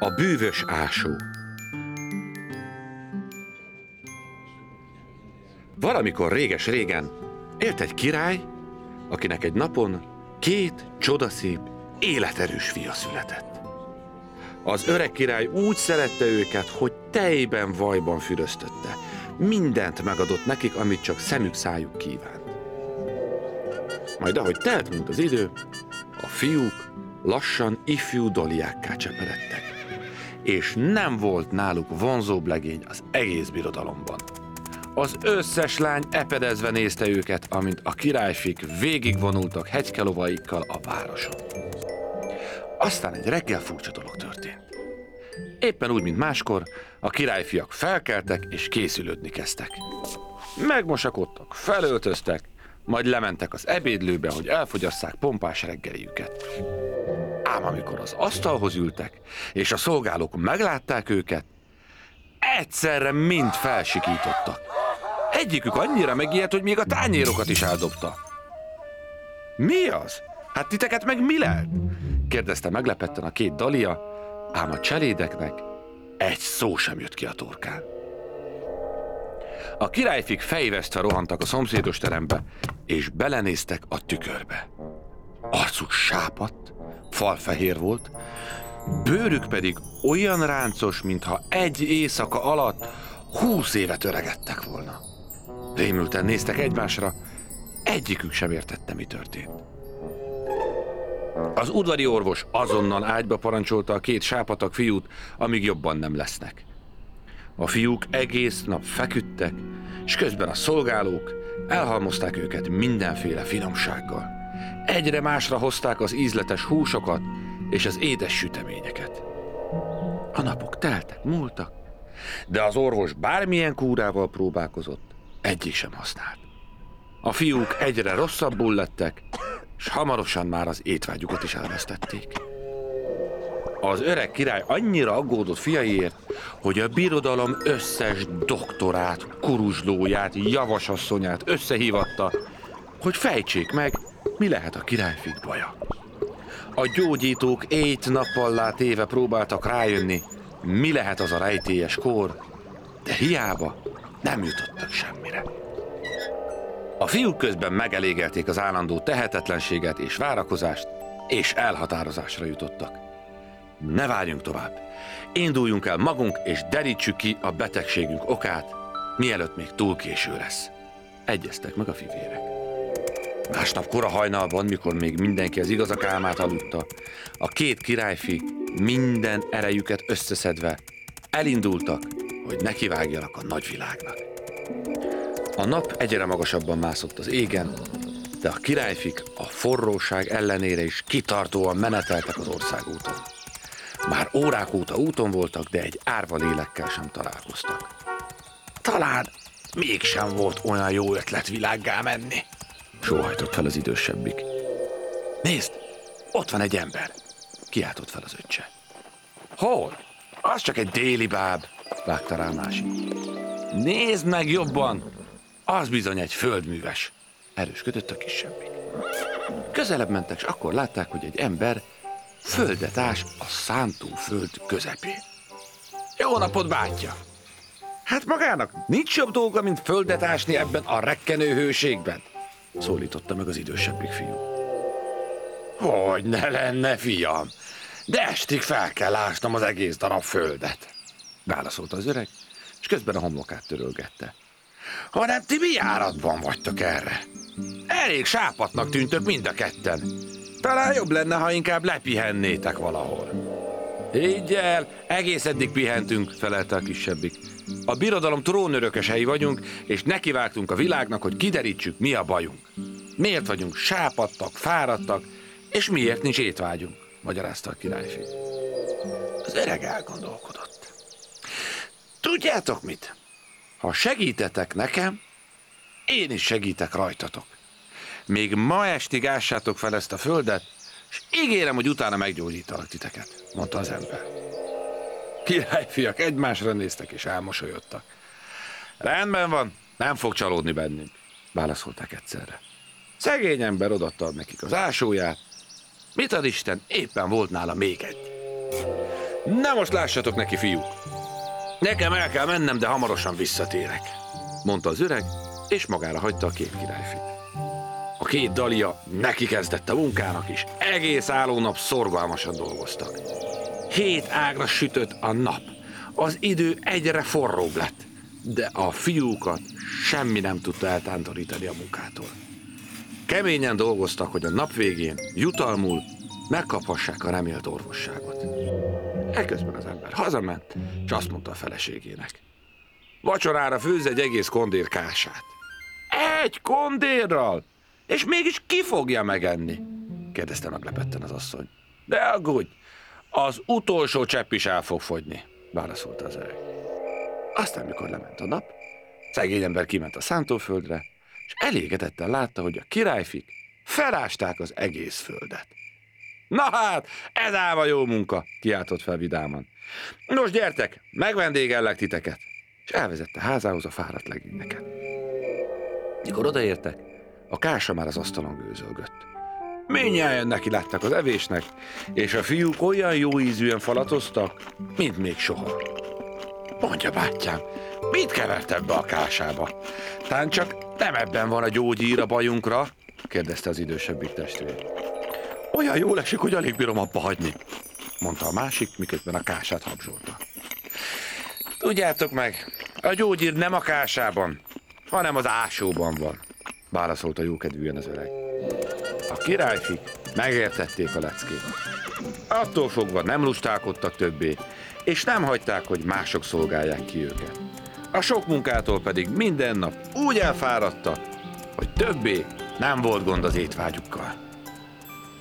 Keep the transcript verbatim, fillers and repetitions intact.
A bűvös ásó. Valamikor réges-régen élt egy király, akinek egy napon két csodaszép, életerős fia született. Az öreg király úgy szerette őket, hogy tejben, vajban füröztötte. Mindent megadott nekik, amit csak szemük, szájuk kívánt. Majd ahogy telt, mint az idő, a fiúk lassan ifjú doliákká cseperedtek, és nem volt náluk vonzóbb legény az egész birodalomban. Az összes lány epedezve nézte őket, amint a királyfik végigvonultak hegykelovaikkal a városon. Aztán egy reggel furcsa dolog történt. Éppen úgy, mint máskor, a királyfiak felkeltek és készülődni kezdtek. Megmosakodtak, felöltöztek, majd lementek az ebédlőbe, hogy elfogyasszák pompás reggeliüket. Ám amikor az asztalhoz ültek, és a szolgálók meglátták őket, egyszerre mind felsikítottak. Egyikük annyira megijedt, hogy még a tányérokat is eldobta. Mi az? Hát titeket meg mi lelt? Kérdezte meglepetten a két dalia, ám a cselédeknek egy szó sem jött ki a torkán. A királyfik fejvesztve rohantak a szomszédos terembe, és belenéztek a tükörbe. Arcuk sápadt, falfehér volt, bőrük pedig olyan ráncos, mintha egy éjszaka alatt húsz évet öregedtek volna. Rémülten néztek egymásra, egyikük sem értette, mi történt. Az udvari orvos azonnal ágyba parancsolta a két sápatak fiút, amíg jobban nem lesznek. A fiúk egész nap feküdtek, és közben a szolgálók elhalmozták őket mindenféle finomsággal. Egyre másra hozták az ízletes húsokat és az édes süteményeket. A napok teltek, múltak, de az orvos bármilyen kúrával próbálkozott, egyik sem használt. A fiúk egyre rosszabbul lettek, és hamarosan már az étvágyukat is elvesztették. Az öreg király annyira aggódott fiaiért, hogy a birodalom összes doktorát, kuruzslóját, javasasszonyát összehívatta, hogy fejtsék meg, mi lehet a királyfik baja. A gyógyítók éjt-nappallá téve próbáltak rájönni, mi lehet az a rejtélyes kór, de hiába nem jutottak semmire. A fiúk közben megelégelték az állandó tehetetlenséget és várakozást, és elhatározásra jutottak. Ne várjunk tovább, induljunk el magunk, és derítsük ki a betegségünk okát, mielőtt még túl késő lesz. Egyeztek meg a fivérek. Másnap kora hajnalban, mikor még mindenki az igazak álmát aludta, a két királyfi minden erejüket összeszedve elindultak, hogy nekivágjanak a nagyvilágnak. A nap egyre magasabban mászott az égen, de a királyfik a forróság ellenére is kitartóan meneteltek az országúton. Már órák óta úton voltak, de egy árva lélekkel sem találkoztak. Talán mégsem volt olyan jó ötlet világgá menni, sóhajtott fel az idősebbik. Nézd, ott van egy ember, kiáltott fel az öccse. Hol? Az csak egy déli báb, vágta rá másik. Nézd meg jobban, az bizony egy földműves, erősködött a kisebbik. Közelebb mentek, és akkor látták, hogy egy ember földet ás a szántóföld közepén. Jó napot, bátyja! Hát magának nincs jobb dolga, mint földet ásni ebben a rekkenő hőségben? Szólította meg az idősebbik fiú. Hogy ne lenne, fiam, de estig fel kell ásnom az egész darab földet, válaszolta az öreg, és közben a homlokát törölgette. Hanem ti mi járatban vagytok erre? Elég sápatnak tűntök mind a ketten. Talán jobb lenne, ha inkább lepihennétek valahol. Higgy el, egész eddig pihentünk, felelte a kisebbik. A birodalom trónörökösei vagyunk, és nekivágtunk a világnak, hogy kiderítsük, mi a bajunk. Miért vagyunk sápadtak, fáradtak, és miért nincs étvágyunk, magyarázta a királyfi. Az öreg elgondolkodott. Tudjátok mit? Ha segítetek nekem, én is segítek rajtatok. Még ma estig ássátok fel ezt a földet, és ígérem, hogy utána meggyógyítalak titeket, mondta az ember. Királyfiak egymásra néztek és elmosolyodtak. Rendben van, nem fog csalódni bennünk, válaszolták egyszerre. Szegény ember odaadta nekik az ásóját. Mit ad Isten, éppen volt nála még egy. Na most lássatok neki, fiúk! Nekem el kell mennem, de hamarosan visszatérek, mondta az öreg, és magára hagyta a két királyfit. A két Dalia neki kezdett a munkának is, egész álló nap szorgalmasan dolgoztak. Hét ágra sütött a nap, az idő egyre forróbb lett, de a fiúkat semmi nem tudta eltántorítani a munkától. Keményen dolgoztak, hogy a nap végén jutalmul megkaphassák a remélt orvosságot. Ekközben az ember hazament, és azt mondta a feleségének: vacsorára főzz egy egész kondér kását. Egy kondérral? És mégis ki fogja megenni? Kérdezte meglepetten az asszony. De aggódj, az utolsó csepp is el fog fogyni, válaszolta az öreg. Aztán, mikor lement a nap, szegény ember kiment a szántóföldre, és elégedetten látta, hogy a királyfik felásták az egész földet. Na hát, ez ám a jó munka, kiáltott fel vidáman. Nos, gyertek, megvendégellek titeket, és elvezette házához a fáradt legényeket. Mikor odaértek, a kása már az asztalon gőzölgött. Mindnyájan neki láttak az evésnek, és a fiúk olyan jó ízűen falatoztak, mint még soha. Mondja, bátyám, mit kevert ebbe a kásába? Tán csak nem ebben van a gyógyír a bajunkra? Kérdezte az idősebbik testvér. Olyan jól esik, hogy alig bírom abba hagyni, mondta a másik, miközben a kását habzsolta. Tudjátok meg, a gyógyír nem a kásában, hanem az ásóban van, válaszolta jókedvűen az öreg. A királyfik megértették a leckét. Attól fogva nem lustálkodtak többé, és nem hagyták, hogy mások szolgálják ki őket. A sok munkától pedig minden nap úgy elfáradtak, hogy többé nem volt gond az étvágyukkal.